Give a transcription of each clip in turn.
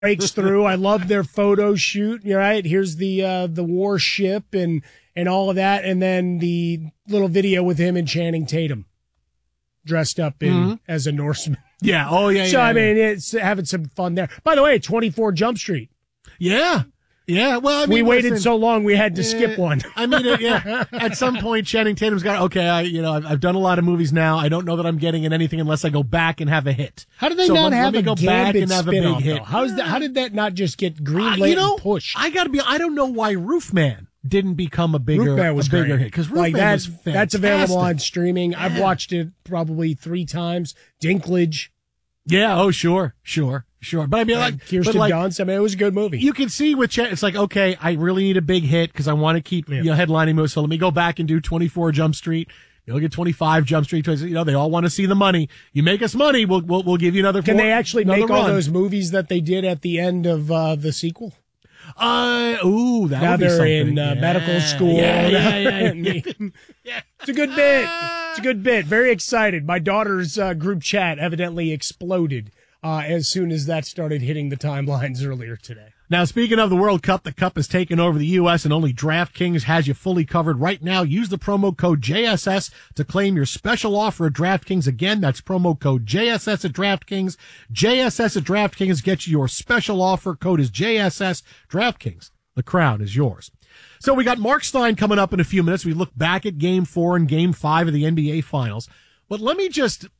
breaks through. I love their photo shoot. You're right. Here's the warship and all of that. And then the little video with him and Channing Tatum dressed up as a Norseman. Yeah. Oh, yeah. So, yeah, I mean, it's having some fun there. By the way, 24 Jump Street. Yeah. Yeah. Well, I mean, we waited so long we had to skip one. I mean, at some point, Channing Tatum's got, okay, I've done a lot of movies now. I don't know that I'm getting in anything unless I go back and have a hit. How did they not have a Gambit spin-off, though? How did that not just get greenlit and pushed? I don't know why Roofman didn't become a bigger hit, because Roofman was fantastic. That's available on streaming. I've watched it probably 3 times. Dinklage. Yeah. Oh, sure. But I mean, Kirsten Dunst. I mean, it was a good movie. You can see with it's like, okay, I really need a big hit because I want to keep headlining movies. So let me go back and do 24 Jump Street. You'll get 25 Jump Street. They all want to see the money. You make us money, we'll give you another. Can they actually make all those movies that they did at the end of the sequel? That would be now they're something. in medical school. Yeah. It's a good bit. It's a good bit. Very excited. My daughter's group chat evidently exploded as soon as that started hitting the timelines earlier today. Now, speaking of the World Cup, the Cup has taken over the U.S. and only DraftKings has you fully covered right now. Use the promo code JSS to claim your special offer at DraftKings. Again, that's promo code JSS at DraftKings. JSS at DraftKings gets you your special offer. Code is JSS. DraftKings. The crown is yours. So we got Mark Stein coming up in a few minutes. We look back at Game 4 and Game 5 of the NBA Finals. But let me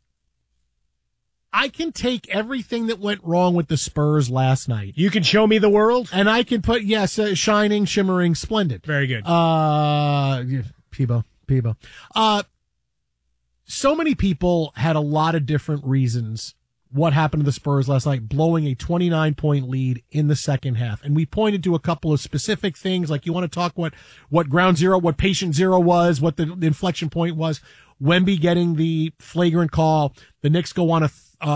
I can take everything that went wrong with the Spurs last night. You can show me the world? And I can put, shining, shimmering, splendid. Very good. Peebo. So many people had a lot of different reasons what happened to the Spurs last night, blowing a 29-point lead in the second half. And we pointed to a couple of specific things, like you want to talk what ground zero, what patient zero was, what the inflection point was. Wemby getting the flagrant call. The Knicks go on a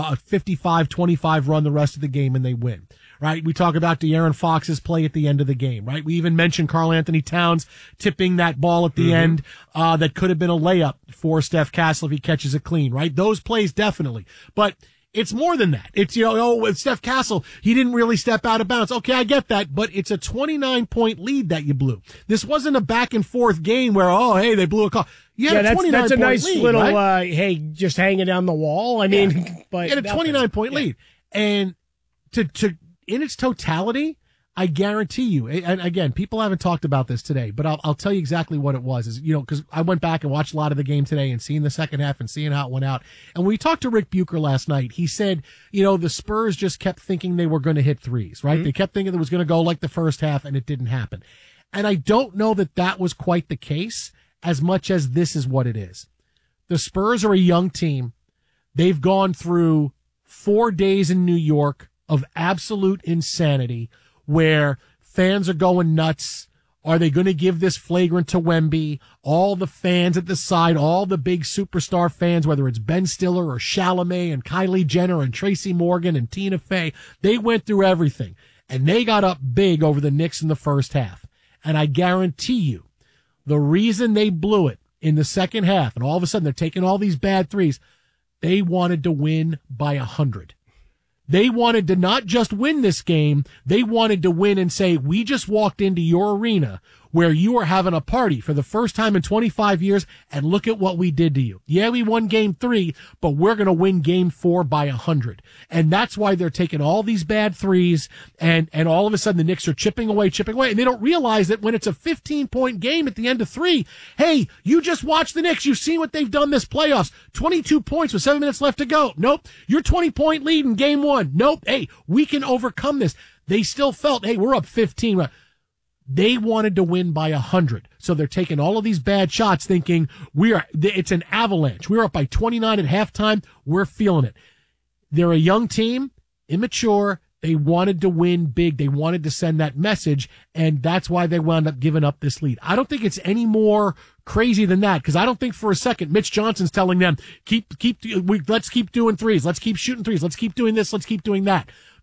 55-25 run the rest of the game and they win, right? We talk about De'Aaron Fox's play at the end of the game, right? We even mentioned Karl Anthony Towns tipping that ball at the end, that could have been a layup for Steph Castle if he catches it clean, right? Those plays definitely. But it's more than that. It's, with Steph Castle, he didn't really step out of bounds. Okay, I get that, but it's a 29-point lead that you blew. This wasn't a back and forth game where, they blew a call. That's a nice lead, little, right? just hanging down the wall. I mean, but. You had a 29-point lead. And to in its totality, I guarantee you, and again, people haven't talked about this today, but I'll tell you exactly what it was, because I went back and watched a lot of the game today and seeing the second half and seeing how it went out. And when we talked to Rick Bucher last night, he said, the Spurs just kept thinking they were going to hit threes, right? Mm-hmm. They kept thinking it was going to go like the first half and it didn't happen. And I don't know that was quite the case as much as this is what it is. The Spurs are a young team. They've gone through 4 days in New York of absolute insanity, where fans are going nuts. Are they going to give this flagrant to Wemby? All the fans at the side, all the big superstar fans, whether it's Ben Stiller or Chalamet and Kylie Jenner and Tracy Morgan and Tina Fey, they went through everything. And they got up big over the Knicks in the first half. And I guarantee you, the reason they blew it in the second half, and all of a sudden they're taking all these bad threes, they wanted to win by 100. They wanted to not just win this game, they wanted to win and say, we just walked into your arena where you are having a party for the first time in 25 years, and look at what we did to you. Yeah, we won game 3, but we're going to win game 4 by 100. And that's why they're taking all these bad threes, and all of a sudden the Knicks are chipping away, and they don't realize that when it's a 15-point game at the end of 3, hey, you just watch the Knicks. You've seen what they've done this playoffs. 22 points with 7 minutes left to go. Nope. Your 20-point lead in game 1. Nope. Hey, we can overcome this. They still felt, hey, we're up 15. They wanted to win by 100. So they're taking all of these bad shots thinking it's an avalanche. We're up by 29 at halftime. We're feeling it. They're a young team, immature. They wanted to win big. They wanted to send that message, and that's why they wound up giving up this lead. I don't think it's any more crazy than that, because I don't think for a second Mitch Johnson's telling them, let's keep doing threes. Let's keep shooting threes. Let's keep doing this. Let's keep doing that.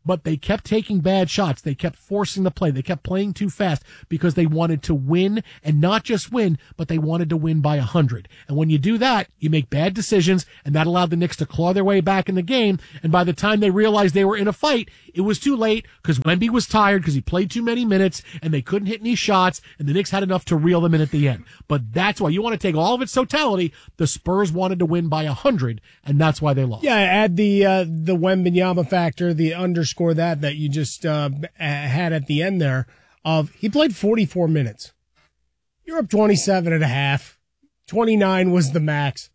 but they kept taking bad shots. They kept forcing the play. They kept playing too fast because they wanted to win, and not just win, but they wanted to win by 100. And when you do that, you make bad decisions, and that allowed the Knicks to claw their way back in the game. And by the time they realized they were in a fight, it was too late because Wemby was tired because he played too many minutes, and they couldn't hit any shots, and the Knicks had enough to reel them in at the end. But that's why you want to take all of its totality. The Spurs wanted to win by 100, and that's why they lost. Yeah, add the Wembanyama factor, the underscore that you just had at the end there. He played 44 minutes. You're up 27 and a half. 29 was the max.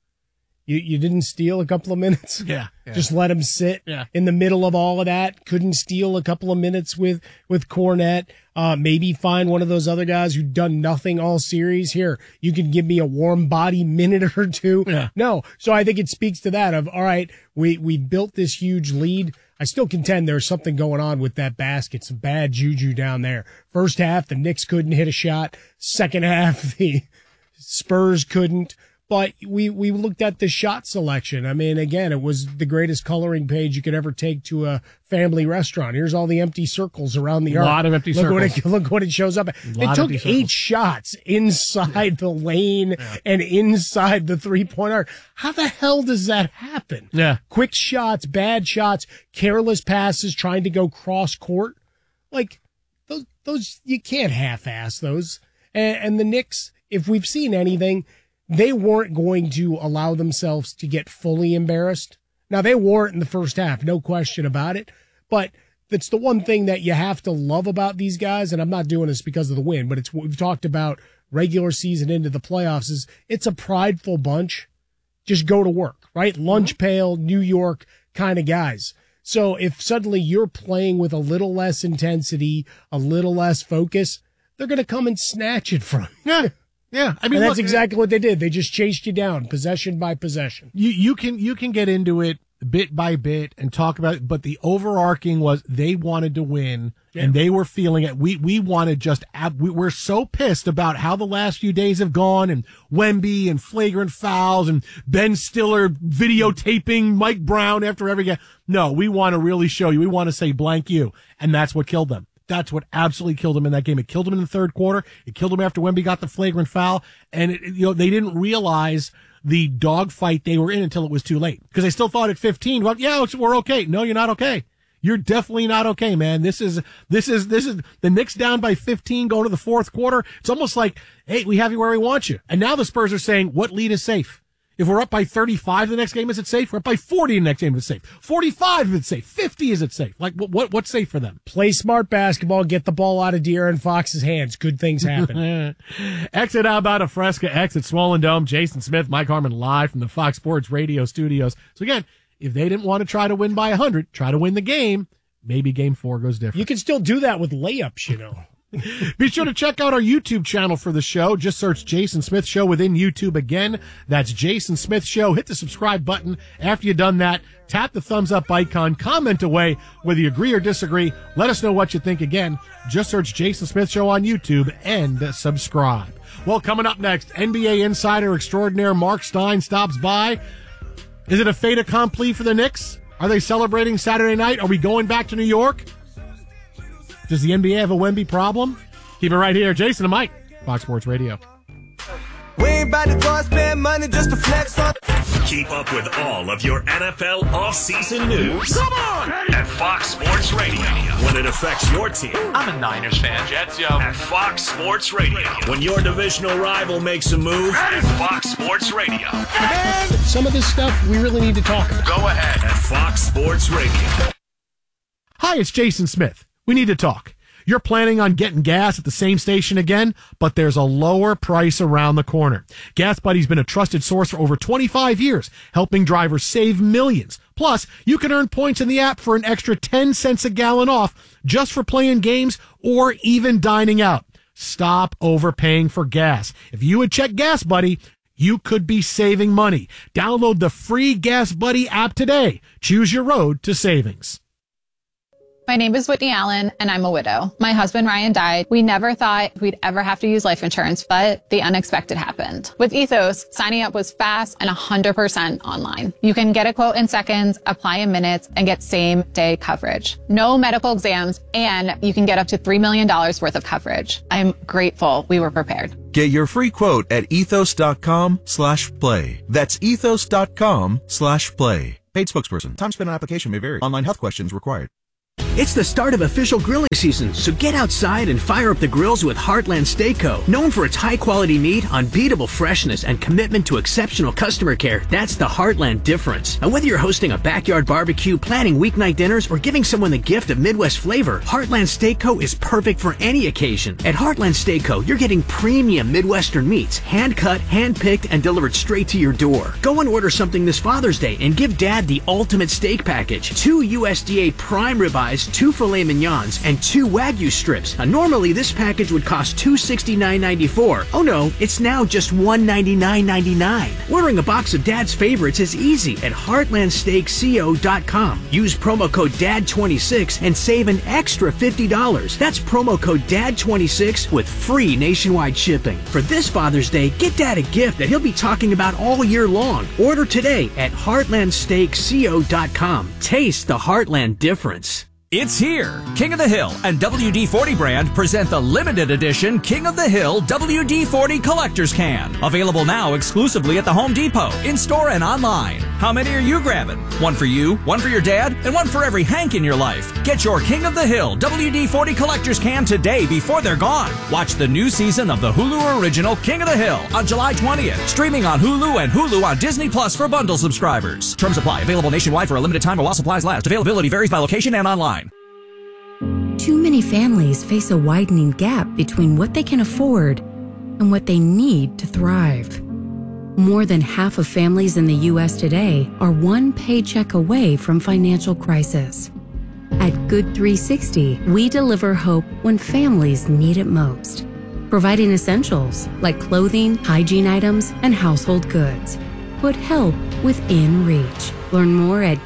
You didn't steal a couple of minutes. Yeah. Just let him sit in the middle of all of that. Couldn't steal a couple of minutes with Kornet. Maybe find one of those other guys who'd done nothing all series. Here, you can give me a warm body minute or two. Yeah. No. So I think it speaks to that of, all right, we built this huge lead. I still contend there's something going on with that basket. Some bad juju down there. First half, the Knicks couldn't hit a shot. Second half, the Spurs couldn't. But we looked at the shot selection. I mean, again, it was the greatest coloring page you could ever take to a family restaurant. Here's all the empty circles around the arc. A lot of empty circles. Look what it shows up. They took 8 shots inside the lane and inside the three-point arc. How the hell does that happen? Yeah. Quick shots, bad shots, careless passes, trying to go cross court. Like, those you can't half-ass those. And the Knicks, if we've seen anything, they weren't going to allow themselves to get fully embarrassed. Now, they weren't in the first half, no question about it. But that's the one thing that you have to love about these guys, and I'm not doing this because of the win, but it's what we've talked about regular season into the playoffs, is it's a prideful bunch. Just go to work, right? Lunch pail, New York kind of guys. So if suddenly you're playing with a little less intensity, a little less focus, they're going to come and snatch it from you. Yeah, I mean, and that's look, exactly what they did. They just chased you down, possession by possession. You can get into it bit by bit and talk about it, but the overarching was they wanted to win and they were feeling it. We wanted we're so pissed about how the last few days have gone, and Wemby and flagrant fouls and Ben Stiller videotaping Mike Brown after every game. No, we want to really show you. We want to say blank you, and that's what killed them. That's what absolutely killed him in that game. It killed him in the third quarter. It killed him after Wemby got the flagrant foul. And they didn't realize the dogfight they were in until it was too late. Because they still thought at 15, well, yeah, we're okay. No, you're not okay. You're definitely not okay, man. This is the Knicks down by 15 going to the fourth quarter. It's almost like, hey, we have you where we want you. And now the Spurs are saying, what lead is safe? If we're up by 35 the next game, is it safe? We're up by 40 the next game, is it safe? 45 is it safe? 50 is it safe? Like, what's safe for them? Play smart basketball, get the ball out of De'Aaron Fox's hands. Good things happen. Exit out about a Fresca, exit Swollen Dome. Jason Smith, Mike Harmon live from the Fox Sports Radio studios. So again, if they didn't want to try to win by 100, try to win the game, maybe game 4 goes different. You can still do that with layups, you know. Be sure to check out our YouTube channel for the show. Just search Jason Smith Show within YouTube again. That's Jason Smith Show. Hit the subscribe button. After you've done that, tap the thumbs up icon. Comment away whether you agree or disagree. Let us know what you think. Again, just search Jason Smith Show on YouTube and subscribe. Well, coming up next, NBA insider extraordinaire Mark Stein stops by. Is it a fait accompli for the Knicks? Are they celebrating Saturday night? Are we going back to New York? Does the NBA have a Wemby problem? Keep it right here. Jason and Mike, Fox Sports Radio. We ain't about to go spend money just to flex on. Keep up with all of your NFL offseason news. Come on! At Fox Sports Radio. When it affects your team. I'm a Niners fan. Jets, yo. At Fox Sports Radio. When your divisional rival makes a move. At Fox Sports Radio. And some of this stuff we really need to talk about. Go ahead. At Fox Sports Radio. Hi, it's Jason Smith. We need to talk. You're planning on getting gas at the same station again, but there's a lower price around the corner. Gas Buddy's been a trusted source for over 25 years, helping drivers save millions. Plus, you can earn points in the app for an extra 10 cents a gallon off just for playing games or even dining out. Stop overpaying for gas. If you would check Gas Buddy, you could be saving money. Download the free Gas Buddy app today. Choose your road to savings. My name is Whitney Allen, and I'm a widow. My husband, Ryan, died. We never thought we'd ever have to use life insurance, but the unexpected happened. With Ethos, signing up was fast and 100% online. You can get a quote in seconds, apply in minutes, and get same-day coverage. No medical exams, and you can get up to $3 million worth of coverage. I'm grateful we were prepared. Get your free quote at ethos.com/play. That's ethos.com/play. Paid spokesperson. Time spent on application may vary. Online health questions required. It's the start of official grilling season, so get outside and fire up the grills with Heartland Steak Co. Known for its high-quality meat, unbeatable freshness, and commitment to exceptional customer care, that's the Heartland difference. And whether you're hosting a backyard barbecue, planning weeknight dinners, or giving someone the gift of Midwest flavor, Heartland Steak Co. is perfect for any occasion. At Heartland Steak Co., you're getting premium Midwestern meats, hand-cut, hand-picked, and delivered straight to your door. Go and order something this Father's Day and give Dad the ultimate steak package. 2 USDA prime ribeyes, 2 filet mignons, and 2 Wagyu strips. Now, normally this package would cost $269.94. Oh no, it's now just $199.99. Ordering a box of Dad's favorites is easy at heartlandsteakco.com. Use promo code DAD26 and save an extra $50. That's promo code DAD26 with free nationwide shipping. For this Father's Day, get Dad a gift that he'll be talking about all year long. Order today at heartlandsteakco.com. Taste the Heartland difference. It's here. King of the Hill and WD-40 brand present the limited edition King of the Hill WD-40 Collector's Can. Available now exclusively at the Home Depot, in-store and online. How many are you grabbing? One for you, one for your dad, and one for every Hank in your life. Get your King of the Hill WD-40 Collector's Can today before they're gone. Watch the new season of the Hulu original King of the Hill on July 20th. Streaming on Hulu and Hulu on Disney Plus for bundle subscribers. Terms apply. Available nationwide for a limited time while supplies last. Availability varies by location and online. Too many families face a widening gap between what they can afford and what they need to thrive. More than half of families in the U.S. today are one paycheck away from financial crisis. At Good 360, we deliver hope when families need it most, providing essentials like clothing, hygiene items, and household goods. Put help within reach. Learn more at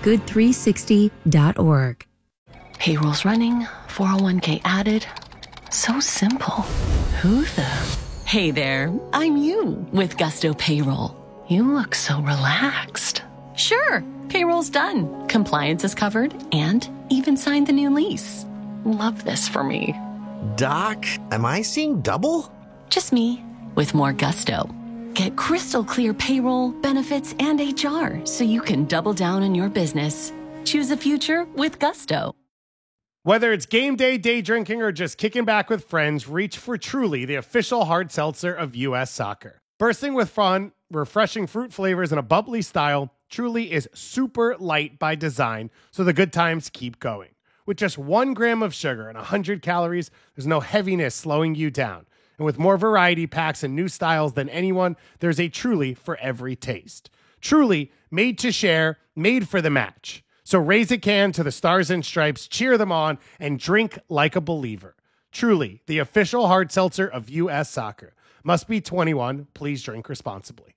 good360.org. Payroll's running, 401k added. So simple. Who the? Hey there, I'm you with Gusto Payroll. You look so relaxed. Sure, payroll's done. Compliance is covered and even signed the new lease. Love this for me. Doc, am I seeing double? Just me with more Gusto. Get crystal clear payroll, benefits, and HR so you can double down on your business. Choose a future with Gusto. Whether it's game day, day drinking, or just kicking back with friends, reach for Truly, the official hard seltzer of U.S. Soccer. Bursting with fun, refreshing fruit flavors, and a bubbly style, Truly is super light by design, so the good times keep going. With just 1 gram of sugar and 100 calories, there's no heaviness slowing you down. And with more variety packs and new styles than anyone, there's a Truly for every taste. Truly, made to share, made for the match. So raise a can to the Stars and Stripes, cheer them on, and drink like a believer. Truly, the official hard seltzer of U.S. Soccer. Must be 21. Please drink responsibly.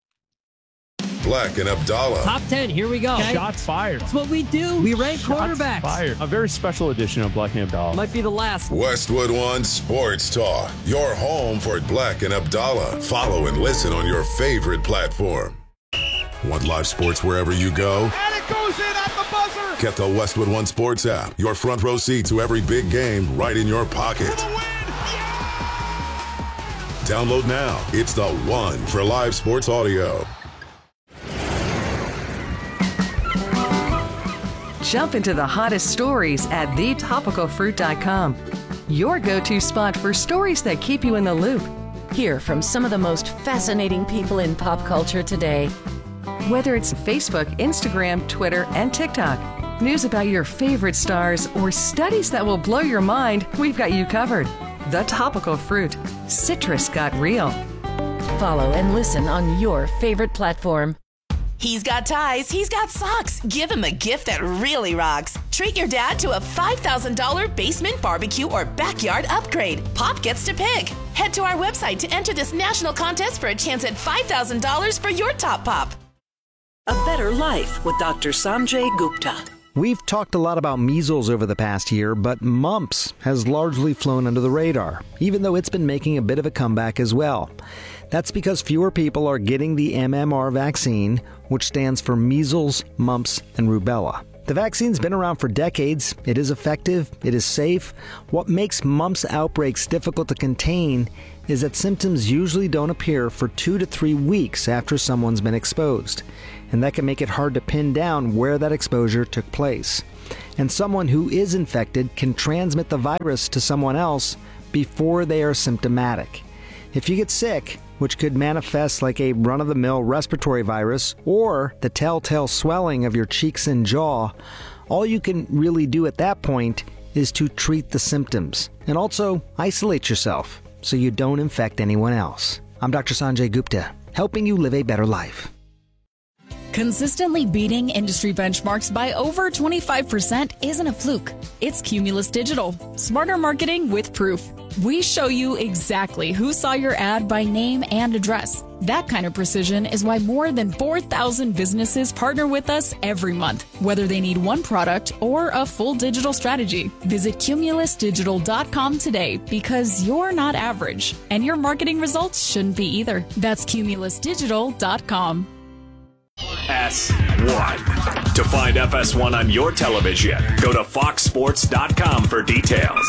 Black and Abdallah. Top 10, here we go. Okay. Shots fired. That's what we do. We rank quarterbacks. Fired. A very special edition of Black and Abdallah. Might be the last. Westwood One Sports Talk. Your home for Black and Abdallah. Follow and listen on your favorite platform. Want live sports wherever you go? And it goes in at the buzzer. Get the Westwood One Sports app. Your front row seat to every big game right in your pocket. Download now. It's the one for live sports audio. Jump into the hottest stories at thetopicalfruit.com. Your go-to spot for stories that keep you in the loop. Hear from some of the most fascinating people in pop culture today. Whether it's Facebook, Instagram, Twitter, and TikTok, news about your favorite stars, or studies that will blow your mind, we've got you covered. The Topical Fruit. Citrus got real. Follow and listen on your favorite platform. He's got ties, he's got socks. Give him a gift that really rocks. Treat your dad to a $5,000 basement barbecue or backyard upgrade. Pop gets to pick. Head to our website to enter this national contest for a chance at $5,000 for your top pop. A better life with Dr. Sanjay Gupta. We've talked a lot about measles over the past year, but mumps has largely flown under the radar, even though it's been making a bit of a comeback as well. That's because fewer people are getting the MMR vaccine, which stands for measles, mumps, and rubella. The vaccine's been around for decades. It is effective. It is safe. What makes mumps outbreaks difficult to contain is that symptoms usually don't appear for 2 to 3 weeks after someone's been exposed. And that can make it hard to pin down where that exposure took place. And someone who is infected can transmit the virus to someone else before they are symptomatic. If you get sick, which could manifest like a run-of-the-mill respiratory virus or the telltale swelling of your cheeks and jaw, all you can really do at that point is to treat the symptoms and also isolate yourself so you don't infect anyone else. I'm Dr. Sanjay Gupta, helping you live a better life. Consistently beating industry benchmarks by over 25% isn't a fluke. It's Cumulus Digital. Smarter marketing with proof. We show you exactly who saw your ad by name and address. That kind of precision is why more than 4,000 businesses partner with us every month, whether they need one product or a full digital strategy. Visit cumulusdigital.com today because you're not average, and your marketing results shouldn't be either. That's cumulusdigital.com. FS1. To find FS1 on your television, go to foxsports.com for details.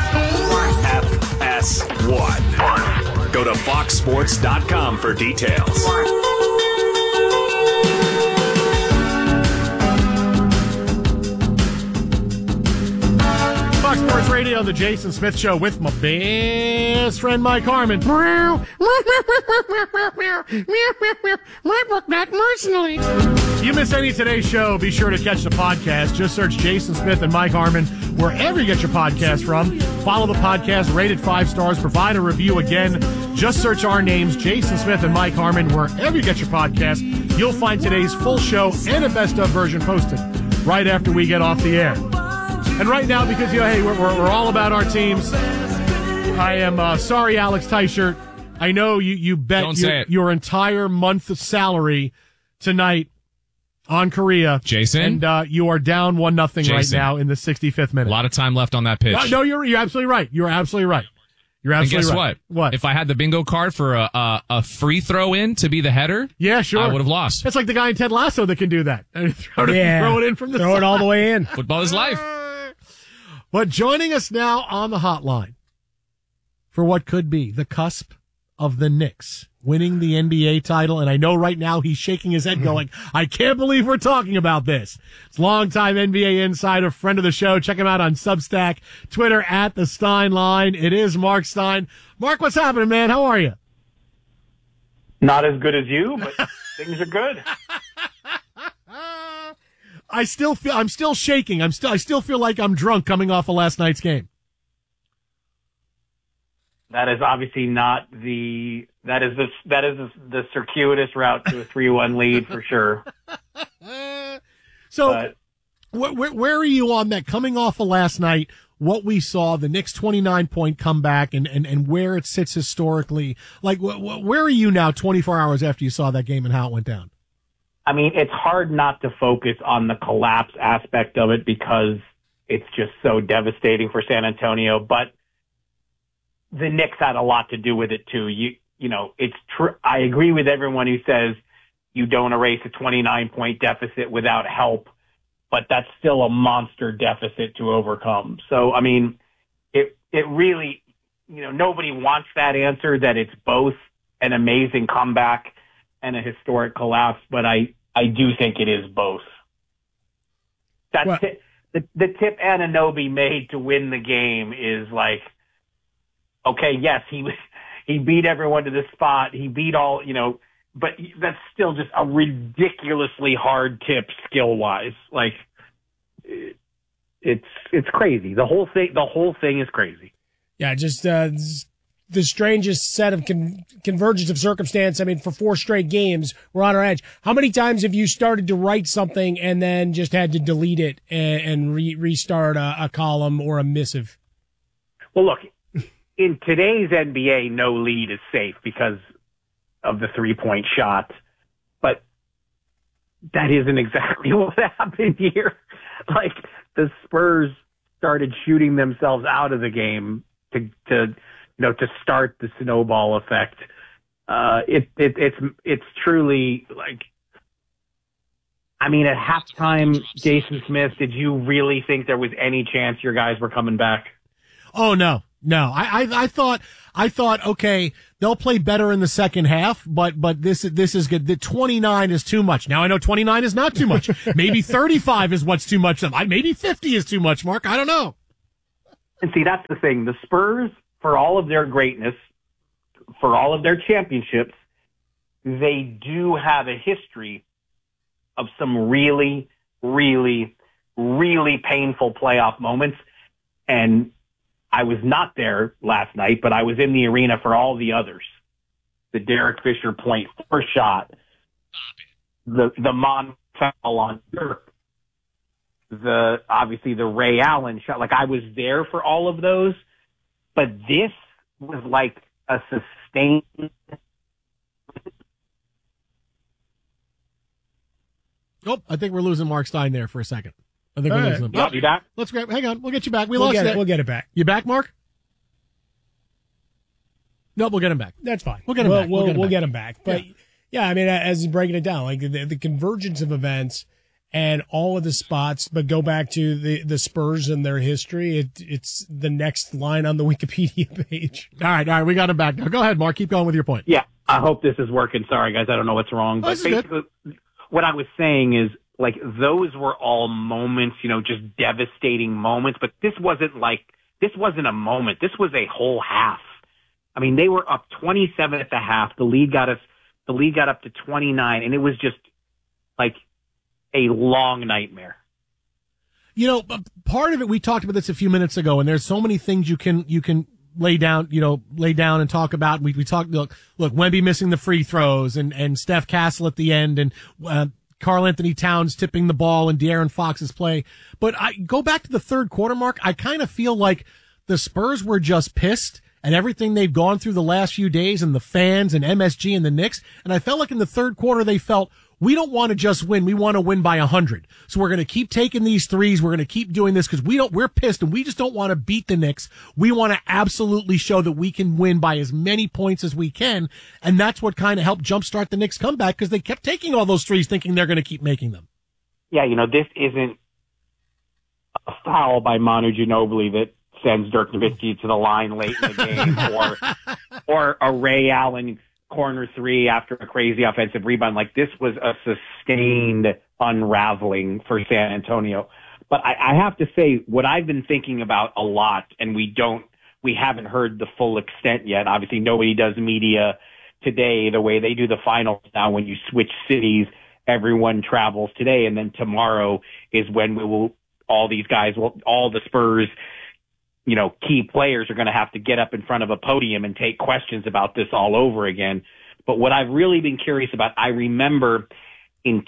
FS1. Go to foxsports.com for details. Fox Sports Radio, the Jason Smith Show with my best friend Mike Harmon. You miss any of today's show, be sure to catch the podcast. Just search Jason Smith and Mike Harmon wherever you get your podcast from. Follow the podcast, rate it 5 stars, provide a review again. Just search our names, Jason Smith and Mike Harmon, wherever you get your podcast. You'll find today's full show and a best of version posted right after we get off the air. And right now, because, hey, we're all about our teams, I am sorry, Alex Teichert. I know you bet your entire month of salary tonight on Korea. Jason? And you are down 1-0 right now in the 65th minute. A lot of time left on that pitch. No, you're absolutely right. You're absolutely right. You're absolutely right. And guess what? If I had the bingo card for a free throw in to be the header, yeah, sure, I would have lost. It's like the guy in Ted Lasso that can do that. Throw it in from the Throw side. it all the way in. Football is life. But joining us now on the hotline for what could be the cusp of the Knicks winning the NBA title, and I know right now he's shaking his head going, I can't believe we're talking about this. It's longtime NBA insider, friend of the show. Check him out on Substack, Twitter at The Stein Line. It is Mark Stein. Mark, what's happening, man? How are you? Not as good as you, but things are good. I'm still shaking. I still feel like I'm drunk coming off of last night's game. That is obviously not the circuitous route to a 3-1 lead for sure. So, where are you on that? Coming off of last night, what we saw, the Knicks' 29-point comeback, and where it sits historically. Like, where are you now 24 hours after you saw that game and how it went down? I mean, it's hard not to focus on the collapse aspect of it because it's just so devastating for San Antonio. But the Knicks had a lot to do with it too. You know, it's true. I agree with everyone who says you don't erase a 29-point deficit without help, but that's still a monster deficit to overcome. So, I mean, it really, nobody wants that answer that it's both an amazing comeback and a historic collapse, but I do think it is both. The tip Anunoby made to win the game is like, okay, yes, he beat everyone to the spot. He beat all, but that's still just a ridiculously hard tip skill-wise. Like, it's crazy. The whole thing is crazy. Yeah, just the strangest set of convergence of circumstance. I mean, for 4 straight games, we're on our edge. How many times have you started to write something and then just had to delete it and restart a column or a missive? Well, look, in today's NBA, no lead is safe because of the 3-point shot, but that isn't exactly what happened here. like the Spurs started shooting themselves out of the game to start the snowball effect. It's truly like, I mean, at halftime, Jason Smith, did you really think there was any chance your guys were coming back? Oh, no. I thought, okay, they'll play better in the second half, but this is good. The 29 is too much. Now I know 29 is not too much. Maybe 35 is what's too much. Maybe 50 is too much, Mark. I don't know. And see, that's the thing. The Spurs, for all of their greatness, for all of their championships, they do have a history of some really, really, really painful playoff moments. And I was not there last night, but I was in the arena for all the others. The Derek Fisher point first shot, the Mon foul on Dirk, obviously the Ray Allen shot. Like, I was there for all of those, but this was like a sustained. Oh, I think we're losing Mark Stein there for a second. I think we're losing him. Yep, you back? Let's grab. Hang on, we'll get you back. We'll get it back. You back, Mark? No, we'll get him back. That's fine. We'll get him back. We'll get him back. But yeah, I mean, as breaking it down, like the convergence of events and all of the spots, but go back to the Spurs and their history. It's the next line on the Wikipedia page. All right, we got him back now. Go ahead, Mark. Keep going with your point. Yeah, I hope this is working. Sorry, guys, I don't know what's wrong. But basically, what I was saying is, like, those were all moments, just devastating moments. But this wasn't a moment. This was a whole half. I mean, they were up 27 at the half. The lead got up to 29, and it was just like a long nightmare. Part of it, we talked about this a few minutes ago, and there's so many things you can lay down and talk about. We talked, look, Wemby missing the free throws and Steph Castle at the end and, Karl Anthony Towns tipping the ball and De'Aaron Fox's play. But I go back to the third quarter, Mark. I kind of feel like the Spurs were just pissed at everything they've gone through the last few days and the fans and MSG and the Knicks. And I felt like in the third quarter, they felt, we don't want to just win. We want to win by 100. So we're going to keep taking these threes. We're going to keep doing this because we're pissed and we just don't want to beat the Knicks. We want to absolutely show that we can win by as many points as we can. And that's what kind of helped jumpstart the Knicks comeback because they kept taking all those threes thinking they're going to keep making them. Yeah, this isn't a foul by Manu Ginobili that sends Dirk Nowitzki to the line late in the game or a Ray Allen corner three after a crazy offensive rebound. Like, this was a sustained unraveling for San Antonio. But I have to say, what I've been thinking about a lot, and we haven't heard the full extent yet. Obviously, nobody does media today the way they do the finals now. When you switch cities, everyone travels today, and then tomorrow is when all the Spurs, key players are going to have to get up in front of a podium and take questions about this all over again. But what I've really been curious about, I remember in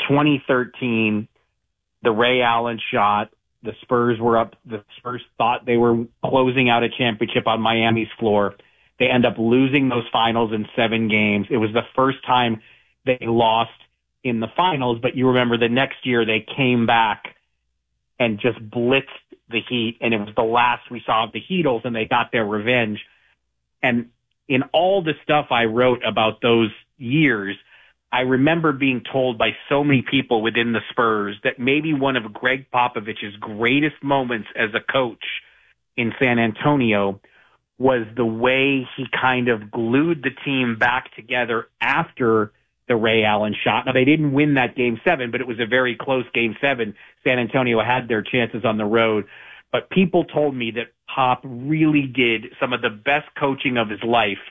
2013, the Ray Allen shot, the Spurs were up, the Spurs thought they were closing out a championship on Miami's floor. They end up losing those finals in 7 games. It was the first time they lost in the finals, but you remember the next year they came back and just blitzed the Heat, and it was the last we saw of the Heatles, and they got their revenge. And in all the stuff I wrote about those years, I remember being told by so many people within the Spurs that maybe one of Greg Popovich's greatest moments as a coach in San Antonio was the way he kind of glued the team back together after the Ray Allen shot. Now, they didn't win that Game 7, but it was a very close Game 7. San Antonio had their chances on the road. But people told me that Pop really did some of the best coaching of his life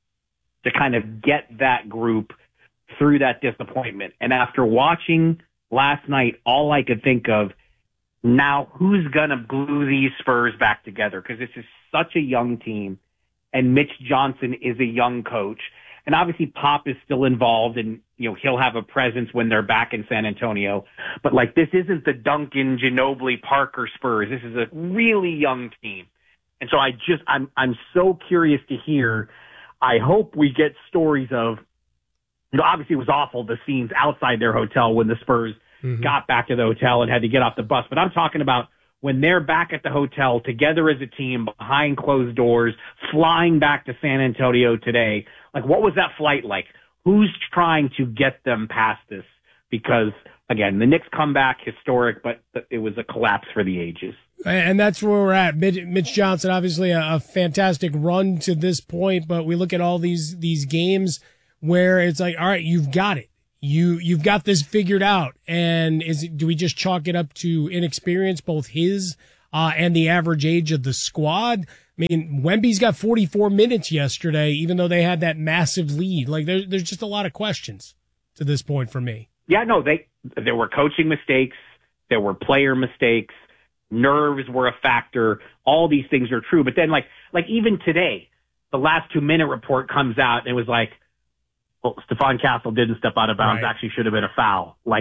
to kind of get that group through that disappointment. And after watching last night, all I could think of, now who's going to glue these Spurs back together? Because this is such a young team, and Mitch Johnson is a young coach. And obviously Pop is still involved, and he'll have a presence when they're back in San Antonio. But like, this isn't the Duncan, Ginobili, Parker Spurs. This is a really young team. And so I'm so curious to hear. I hope we get stories of, obviously it was awful, the scenes outside their hotel when the Spurs got back to the hotel and had to get off the bus. But I'm talking about when they're back at the hotel together as a team behind closed doors, flying back to San Antonio today. Like, what was that flight like? Who's trying to get them past this? Because, again, the Knicks comeback, historic, but it was a collapse for the ages. And that's where we're at. Mitch Johnson, obviously a fantastic run to this point, but we look at all these games where it's like, all right, you've got it. You've got this figured out. And do we just chalk it up to inexperience, both his and the average age of the squad? I mean, Wemby's got 44 minutes yesterday, even though they had that massive lead. Like, there's just a lot of questions to this point for me. Yeah, no, there were coaching mistakes. There were player mistakes. Nerves were a factor. All these things are true. But then, like even today, the last 2-minute report comes out and it was like, well, Stephon Castle didn't step out of bounds. Right. Actually should have been a foul. Like,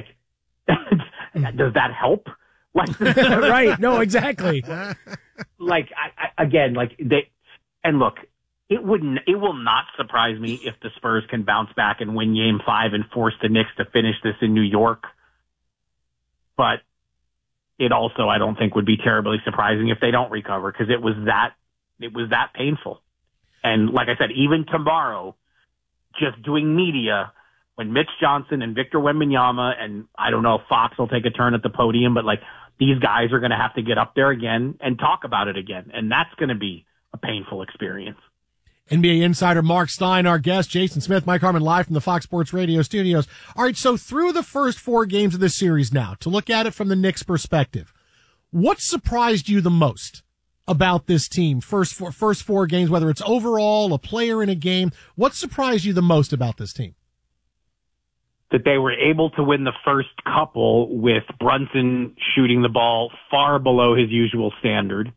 does that help? Like, right. No, exactly. Like, and look, it will not surprise me if the Spurs can bounce back and win Game 5 and force the Knicks to finish this in New York. But it also, I don't think, would be terribly surprising if they don't recover, because it was that painful. And like I said, even tomorrow, just doing media, when Mitch Johnson and Victor Wembanyama, and I don't know if Fox will take a turn at the podium, but like, these guys are going to have to get up there again and talk about it again. And that's going to be a painful experience. NBA insider Mark Stein, our guest, Jason Smith, Mike Harmon, live from the Fox Sports Radio studios. All right, so through the first 4 games of this series now, to look at it from the Knicks' perspective, what surprised you the most about this team? First 4 games, whether it's overall, a player in a game, what surprised you the most about this team? That they were able to win the first couple with Brunson shooting the ball far below his usual standard.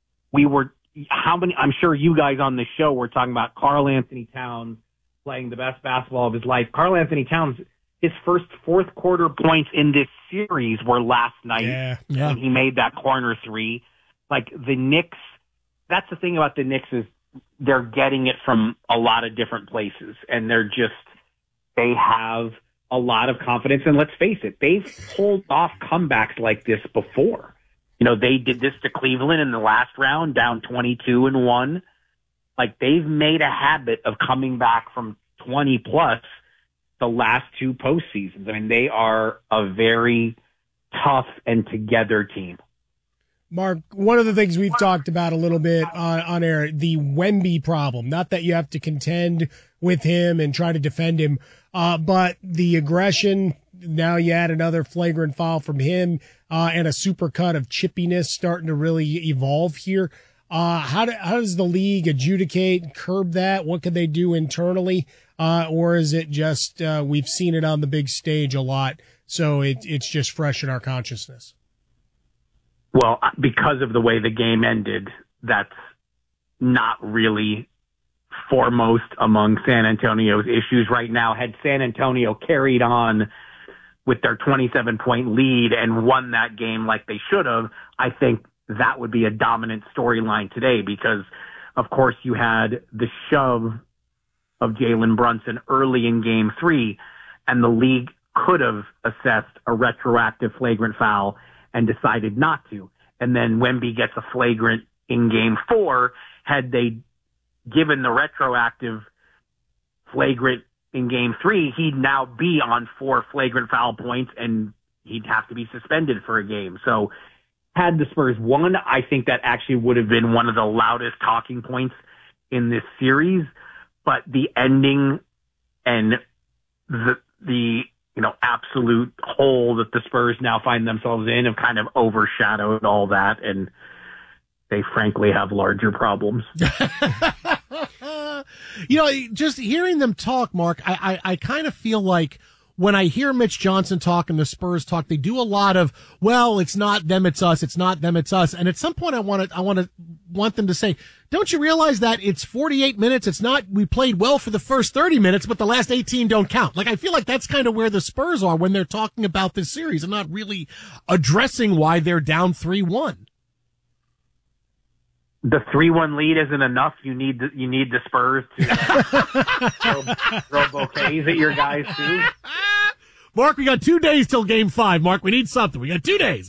I'm sure you guys on this show were talking about Karl Anthony Towns playing the best basketball of his life. Karl Anthony Towns, his first fourth quarter points in this series were last night when he made that corner 3. Like, the Knicks, that's the thing about the Knicks, is they're getting it from a lot of different places, and they have a lot of confidence. And let's face it, they've pulled off comebacks like this before. You know, they did this to Cleveland in the last round, down 22-1. Like, they've made a habit of coming back from 20 plus the last 2 postseasons. I mean, they are a very tough and together team. Mark, one of the things we've talked about a little bit on air, the Wemby problem. Not that you have to contend with him and try to defend him, but the aggression. Now you add another flagrant foul from him, and a supercut of chippiness starting to really evolve here. How does the league adjudicate and curb that? What can they do internally? Or is it just, we've seen it on the big stage a lot, so it's just fresh in our consciousness? Well, because of the way the game ended, that's not really foremost among San Antonio's issues right now. Had San Antonio carried on with their 27-point lead and won that game like they should have, I think that would be a dominant storyline today, because, of course, you had the shove of Jalen Brunson early in Game 3, and the league could have assessed a retroactive flagrant foul and decided not to. And then Wemby gets a flagrant in Game 4. Had they given the retroactive flagrant in Game 3, he'd now be on 4 flagrant foul points, and he'd have to be suspended for a game. So had the Spurs won, I think that actually would have been one of the loudest talking points in this series. But the ending and the absolute hole that the Spurs now find themselves in have kind of overshadowed all that, and they frankly have larger problems. Just hearing them talk, Mark, I kind of feel like when I hear Mitch Johnson talk and the Spurs talk, they do a lot of, well, it's not them, it's us. It's not them, it's us. And at some point I want them to say, don't you realize that it's 48 minutes? It's not, we played well for the first 30 minutes, but the last 18 don't count. Like, I feel like that's kind of where the Spurs are when they're talking about this series and not really addressing why they're down 3-1. The 3-1 lead isn't enough. You need the Spurs to throw bouquets at your guys too. Mark, we got 2 days till Game 5. Mark, we need something. We got 2 days.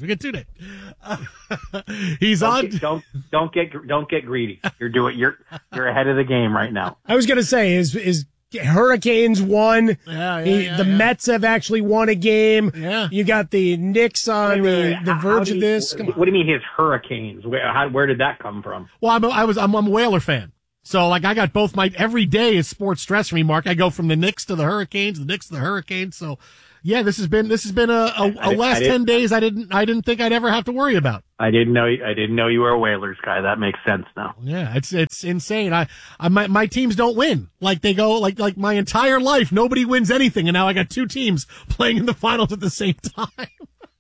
He's on. Don't get greedy. You're ahead of the game right now. I was going to say, is Hurricanes won. The Mets have actually won a game. Yeah. You got the Knicks on the verge of this. Come on. What do you mean his Hurricanes? Where did that come from? Well, I'm a Whaler fan. So, I got both every day is sports stress for me, Mark. I go from the Knicks to the Hurricanes, So, yeah, this has been a last 10 days I didn't think I'd ever have to worry about. I didn't know you were a Whalers guy. That makes sense now. Yeah, it's insane. My teams don't win. They go like my entire life, nobody wins anything, and now I got 2 teams playing in the finals at the same time.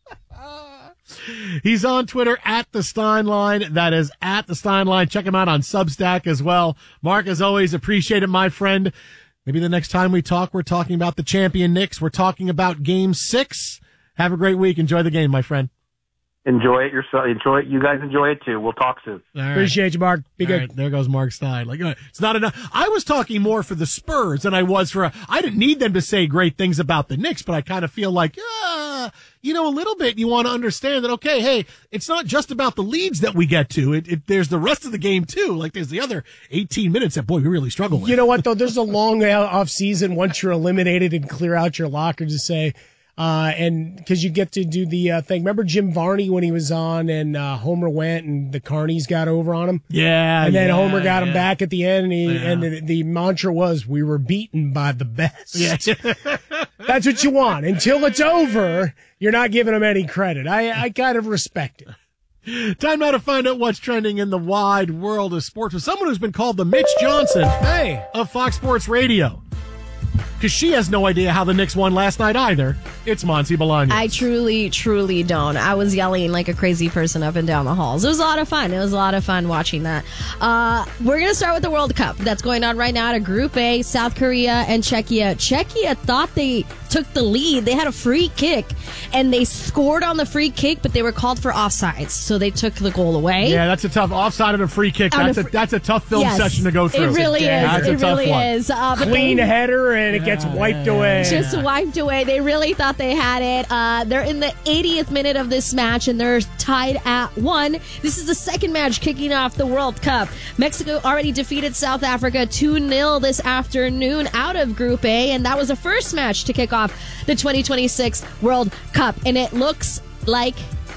He's on Twitter at the Steinline. That is at the Steinline. Check him out on Substack as well. Mark, as always, appreciate it, my friend. Maybe the next time we talk, we're talking about the champion Knicks. We're talking about Game 6. Have a great week. Enjoy the game, my friend. Enjoy it yourself. Enjoy it. You guys enjoy it too. We'll talk soon. Right. Appreciate you, Mark. Be good. Right, there goes Mark Stein. It's not enough. I was talking more for the Spurs than I was I didn't need them to say great things about the Knicks, but I kind of feel like, a little bit you want to understand that, okay, hey, it's not just about the leads that we get to. There's the rest of the game too. There's the other 18 minutes that, boy, we really struggle with. You know what, though? There's a long off season once you're eliminated and clear out your locker to say, and because you get to do the thing. Remember Jim Varney when he was on and Homer went and the Carnies got over on him? Yeah. And then Homer got him back at the end and the mantra was, we were beaten by the best. Yeah. That's what you want. Until it's over, you're not giving them any credit. I kind of respect it. Time now to find out what's trending in the wide world of sports with someone who's been called the Mitch Johnson of Fox Sports Radio. Because she has no idea how the Knicks won last night either. It's Monty Bolaños. I truly don't. I was yelling like a crazy person up and down the halls. It was a lot of fun. It was a lot of fun watching that. We're going to start with the World Cup that's going on right now at Group A, South Korea and Czechia. Czechia thought they took the lead. They had a free kick, and they scored on the free kick, but they were called for offsides, so they took the goal away. Yeah, that's a tough offside and a free kick. That's a tough film session to go through. It really is. It really is. Clean header, and it gets wiped away. Just wiped away. They really thought they had it. They're in the 80th minute of this match, and they're tied at 1. This is the second match kicking off the World Cup. Mexico already defeated South Africa 2-0 this afternoon out of Group A, and that was the first match to kick off the 2026 World Cup. And it looks like...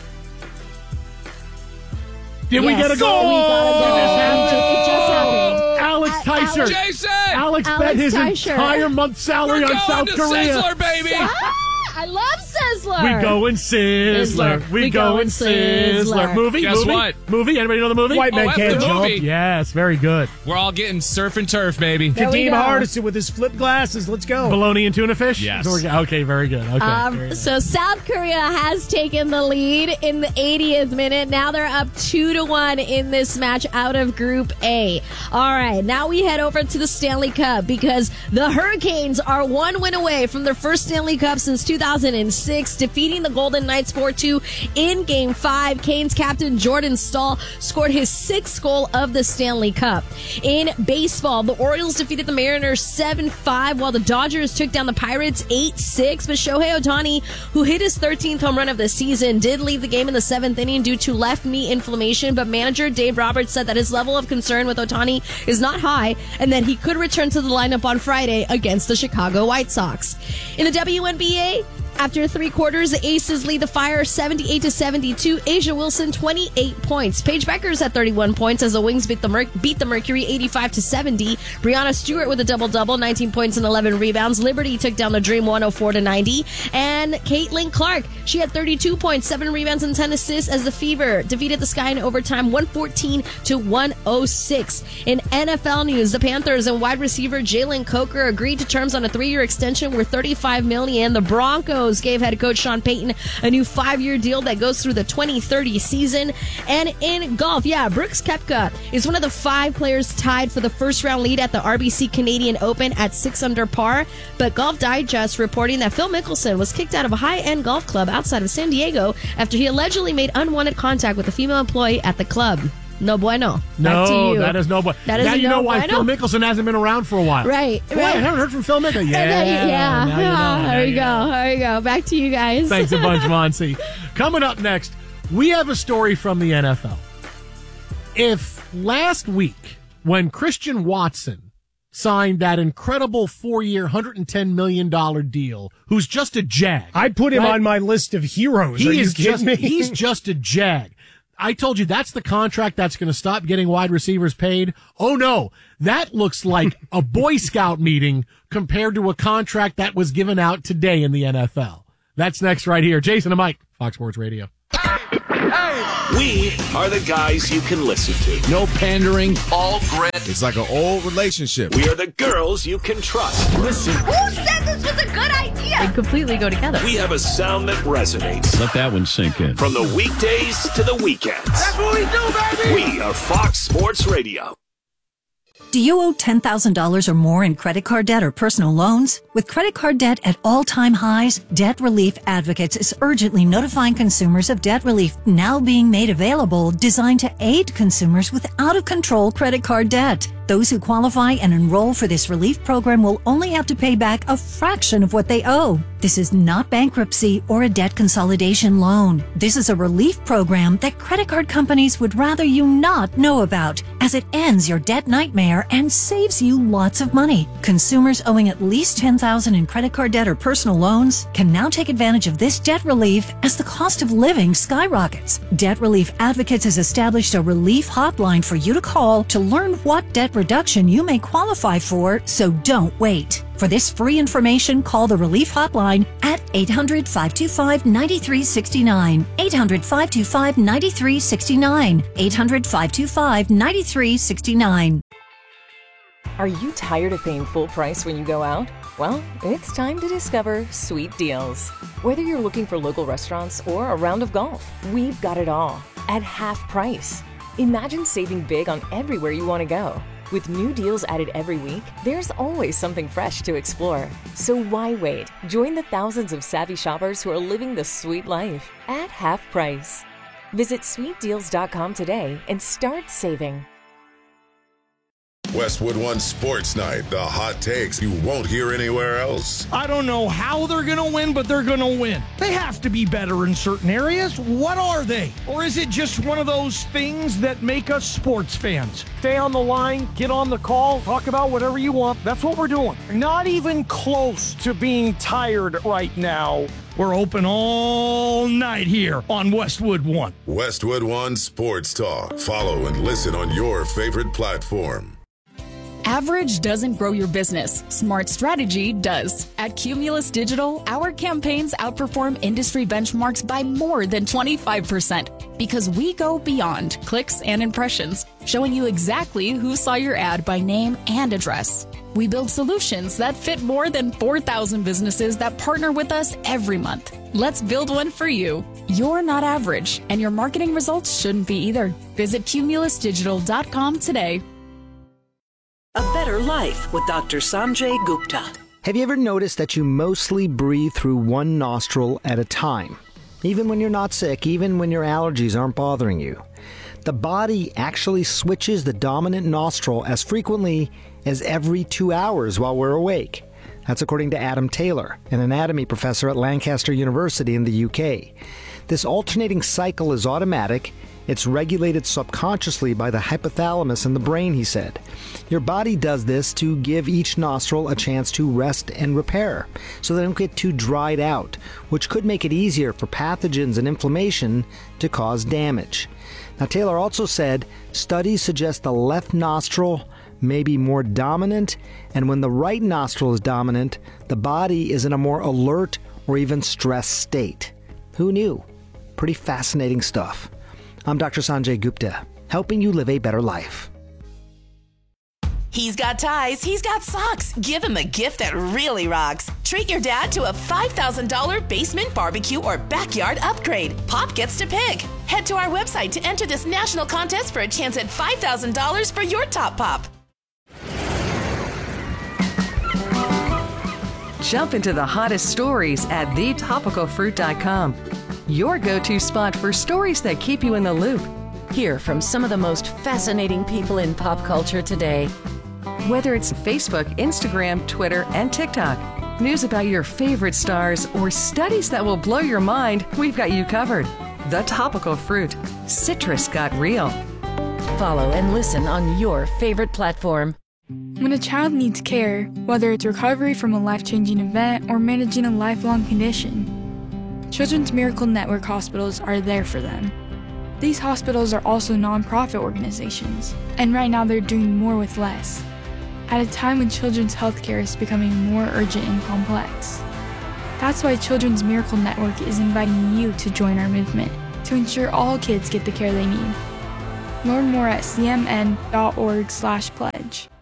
Did we get a goal? We got a goal. It just happened. Alex Teicher. Jason! Alex bet his entire month's salary on South Korea. Sizzler, baby! I love Sizzler. We go in Sizzler. We go in Sizzler. Movie? Guess what? Movie? Anybody know the movie? White Man Can't Jump. Yes, very good. We're all getting surf and turf, baby. Kadeem Hardison with his flip glasses. Let's go. Bologna and tuna fish? Yes. Okay, very good. Okay. So South Korea has taken the lead in the 80th minute. Now they're up 2-1 in this match out of Group A. All right, now we head over to the Stanley Cup because the Hurricanes are 1 win away from their first Stanley Cup since 2006, defeating the Golden Knights 4-2 in Game 5. Canes captain Jordan Staal scored his 6th goal of the Stanley Cup. In baseball, the Orioles defeated the Mariners 7-5, while the Dodgers took down the Pirates 8-6. But Shohei Ohtani, who hit his 13th home run of the season, did leave the game in the 7th inning due to left knee inflammation. But manager Dave Roberts said that his level of concern with Ohtani is not high and that he could return to the lineup on Friday against the Chicago White Sox. In the WNBA, after 3 quarters, the Aces lead the Fire 78-72. Asia Wilson, 28 points. Paige Beckers at 31 points as the Wings beat the Mercury 85-70. Brianna Stewart with a double-double, 19 points and 11 rebounds. Liberty took down the Dream 104-90. And Caitlin Clark, she had 32 points, 7 rebounds and 10 assists as the Fever defeated the Sky in overtime 114-106. In NFL news, the Panthers and wide receiver Jalen Coker agreed to terms on a 3-year extension worth $35 million. The Broncos gave head coach Sean Payton a new 5-year deal that goes through the 2030 season. And in golf, Brooks Koepka is one of the 5 players tied for the first round lead at the RBC Canadian Open at 6 under par. But Golf Digest reporting that Phil Mickelson was kicked out of a high-end golf club outside of San Diego after he allegedly made unwanted contact with a female employee at the club. No bueno. Back to No, you. that is no bueno. That is now you no know why bueno? Phil Mickelson hasn't been around for a while. Right. Boy, I haven't heard from Phil Mickelson. Yeah. Now you know. There you go. There you go. Back to you guys. Thanks a bunch, Monsi. Coming up next, we have a story from the NFL. If last week, when Christian Watson signed that incredible 4-year, $110 million deal, who's just a jag. I put him on my list of heroes. Are you kidding me? He's just a jag. I told you that's the contract that's going to stop getting wide receivers paid. Oh no, that looks like a Boy Scout meeting compared to a contract that was given out today in the NFL. That's next right here. Jason and Mike, Fox Sports Radio. We are the guys you can listen to. No pandering. All grit. It's like an old relationship. We are the girls you can trust. Listen. Who said this was a good idea? They completely go together. We have a sound that resonates. Let that one sink in. From the weekdays to the weekends. That's what we do, baby! We are Fox Sports Radio. Do you owe $10,000 or more in credit card debt or personal loans? With credit card debt at all-time highs, Debt Relief Advocates is urgently notifying consumers of debt relief now being made available, designed to aid consumers with out-of-control credit card debt. Those who qualify and enroll for this relief program will only have to pay back a fraction of what they owe. This is not bankruptcy or a debt consolidation loan. This is a relief program that credit card companies would rather you not know about, as it ends your debt nightmare and saves you lots of money. Consumers owing at least $10,000 in credit card debt or personal loans can now take advantage of this debt relief as the cost of living skyrockets. Debt Relief Advocates has established a relief hotline for you to call to learn what debt reduction you may qualify for, so don't wait. For this free information, call the Relief Hotline at 800-525-9369. 800-525-9369. 800-525-9369. Are you tired of paying full price when you go out? Well, it's time to discover Sweet Deals. Whether you're looking for local restaurants or a round of golf, we've got it all at half price. Imagine saving big on everywhere you want to go. With new deals added every week, there's always something fresh to explore. So why wait? Join the thousands of savvy shoppers who are living the sweet life at half price. Visit sweetdeals.com today and start saving. Westwood One Sports Night, the hot takes you won't hear anywhere else. I don't know how they're going to win, but they're going to win. They have to be better in certain areas. What are they? Or is it just one of those things that make us sports fans? Stay on the line, get on the call, talk about whatever you want. That's what we're doing. Not even close to being tired right now. We're open all night here on Westwood One. Westwood One Sports Talk. Follow and listen on your favorite platform. Average doesn't grow your business. Smart strategy does. At Cumulus Digital, our campaigns outperform industry benchmarks by more than 25% because we go beyond clicks and impressions, showing you exactly who saw your ad by name and address. We build solutions that fit more than 4,000 businesses that partner with us every month. Let's build one for you. You're not average, and your marketing results shouldn't be either. Visit cumulusdigital.com today. A Better Life with Dr. Sanjay Gupta. Have you ever noticed that you mostly breathe through one nostril at a time? Even when you're not sick, even when your allergies aren't bothering you. The body actually switches the dominant nostril as frequently as every 2 hours while we're awake. That's according to Adam Taylor, an anatomy professor at Lancaster University in the UK. This alternating cycle is automatic. It's regulated subconsciously by the hypothalamus in the brain, he said. Your body does this to give each nostril a chance to rest and repair, so they don't get too dried out, which could make it easier for pathogens and inflammation to cause damage. Now, Taylor also said studies suggest the left nostril may be more dominant, and when the right nostril is dominant, the body is in a more alert or even stressed state. Who knew? Pretty fascinating stuff. I'm Dr. Sanjay Gupta, helping you live a better life. He's got ties, he's got socks. Give him a gift that really rocks. Treat your dad to a $5,000 basement barbecue or backyard upgrade. Pop gets to pick. Head to our website to enter this national contest for a chance at $5,000 for your top pop. Jump into the hottest stories at thetopicalfruit.com. Your go-to spot for stories that keep you in the loop. Hear from some of the most fascinating people in pop culture today. Whether it's Facebook, Instagram, Twitter, and TikTok, news about your favorite stars, or studies that will blow your mind, we've got you covered. The Topical Fruit. Citrus got real. Follow and listen on your favorite platform. When a child needs care, whether it's recovery from a life-changing event or managing a lifelong condition, Children's Miracle Network hospitals are there for them. These hospitals are also nonprofit organizations, and right now they're doing more with less, at a time when children's healthcare is becoming more urgent and complex. That's why Children's Miracle Network is inviting you to join our movement to ensure all kids get the care they need. Learn more at cmn.org/pledge.